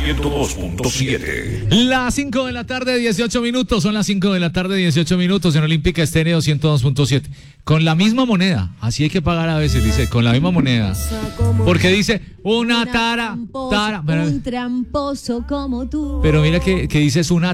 102.7. Las 5 de la tarde, 18 minutos. Son las 5 de la tarde, 18 minutos en Olímpica Estéreo 102.7. Con la misma moneda. Así hay que pagar a veces, dice, con la misma moneda. Porque dice, una tara. Un tramposo como tú. Pero mira que dices una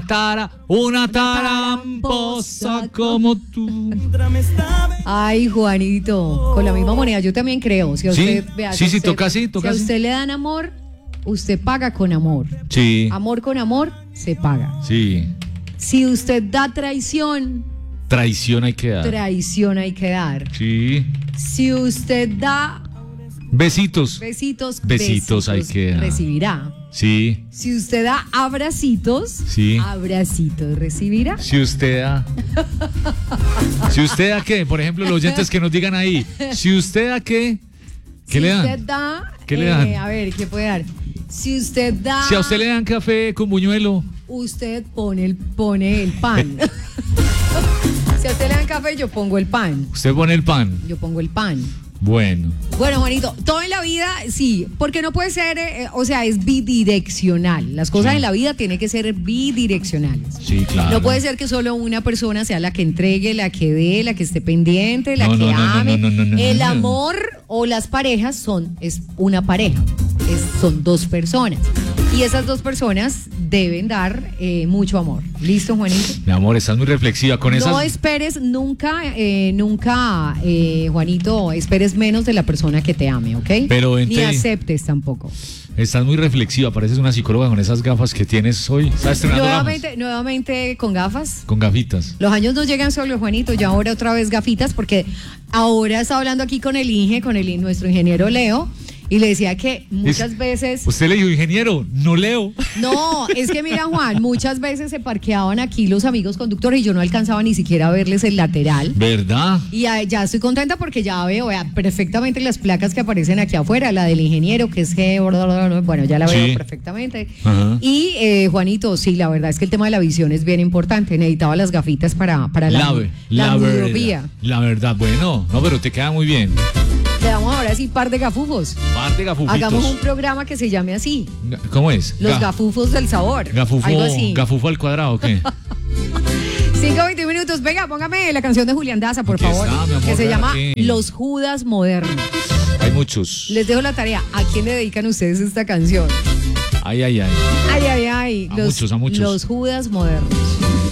tramposa como tú. Ay, Juanito, con la misma moneda, yo también creo. Si a usted, Sí, vea, sí, si sí, usted- toca así, Si toca a así. usted le dan amor, usted paga con amor. Sí, Amor con amor, se paga. sí. Si usted da traición, Traición hay que dar. traición hay que dar. Sí. Si usted da Besitos. besitos hay que dar. recibirá. Sí. Si usted da abracitos, Sí. abracitos recibirá. Si usted da. Si usted da qué, por ejemplo, los oyentes que nos digan ahí. Si usted da qué, ¿qué Si le dan? usted da, ¿Qué le dan? A ver, ¿qué puede dar? Si usted da, Si a usted le dan café con buñuelo. usted pone el pan. Si a usted le dan café, yo pongo el pan. Usted pone el pan. Yo pongo el pan. Bueno. Bueno, Juanito, todo en la vida, sí, porque no puede ser, o sea, es bidireccional. Las cosas Sí. en la vida tienen que ser bidireccionales. Sí, claro. No puede ser que solo una persona sea la que entregue, la que dé, la que esté pendiente, la que ame. No, El amor o las parejas es una pareja, son dos personas. Y esas dos personas deben dar mucho amor. ¿Listo, Juanito? Mi amor, estás muy reflexiva con esas. No esperes nunca, Juanito, esperes menos de la persona que te ame, ¿ok? Pero ni aceptes tampoco. Estás muy reflexiva, pareces una psicóloga con esas gafas que tienes hoy. ¿Estás estrenando gafas? Nuevamente con gafas. Con gafitas. Los años no llegan solo, Juanito, ya ahora otra vez gafitas, porque ahora estaba hablando aquí con nuestro ingeniero Leo, y le decía que muchas veces... Usted le dijo, ingeniero, no leo. No, es que mira, Juan, muchas veces se parqueaban aquí los amigos conductores y yo no alcanzaba ni siquiera a verles el lateral. ¿Verdad? Y ya estoy contenta porque ya veo perfectamente las placas que aparecen aquí afuera, la del ingeniero, que es que, bueno, ya la veo Sí. perfectamente. Ajá. Y Juanito, sí, la verdad es que el tema de la visión es bien importante. Necesitaba las gafitas para la miopía. La verdad, bueno, no, pero te queda muy bien. Le damos ahora sí par de gafufos. Par de gafufitos. Hagamos un programa que se llame así, ¿Cómo es? Los gafufos del sabor. Algo así. Gafufo al cuadrado, ¿o qué? 5:20 minutos. Venga, póngame la canción de Julián Daza, por Aquí favor. está, mi amor, que se ven llama aquí. Los Judas Modernos. Hay muchos. Les dejo la tarea. ¿A quién le dedican ustedes esta canción? Ay. Ay. A muchos. Los Judas Modernos.